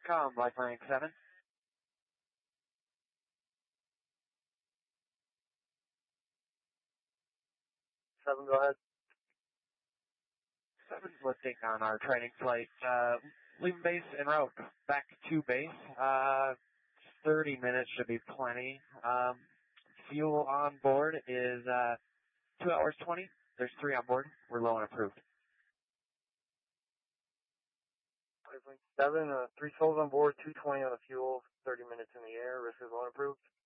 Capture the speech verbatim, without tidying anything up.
Com, Life Rank seven. seven, go ahead. seven's lifting on our training flight. Uh, leaving base en route back to base. Uh, thirty minutes should be plenty. Um, fuel on board is uh, two hours twenty. There's three on board. We're low and approved. seven, uh, three souls on board, two twenty on the fuel, thirty minutes in the air, risk is low and approved.